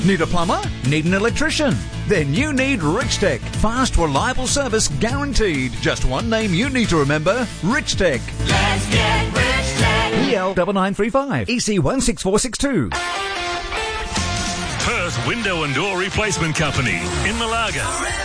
Need a plumber? Need an electrician? Then you need Rich Tech. Fast, reliable service guaranteed. Just one name you need to remember, Rich Tech. Let's get Rich Tech. EL9935 EC16462. Perth Window and Door Replacement Company in Malaga.